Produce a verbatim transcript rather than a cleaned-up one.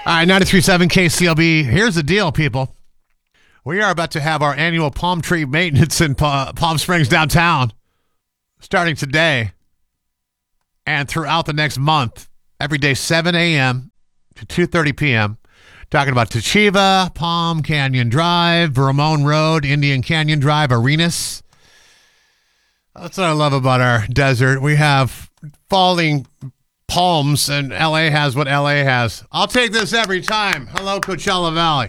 All right, ninety-three point seven K C L B. Here's the deal, people. We are about to have our annual palm tree maintenance in Pa- Palm Springs downtown starting today and throughout the next month, every day, seven a.m. to two thirty p.m. Talking about Toshiba, Palm Canyon Drive, Ramon Road, Indian Canyon Drive, Arenas. That's what I love about our desert. We have falling palms, and L A has what L A has. I'll take this every time. Hello, Coachella Valley.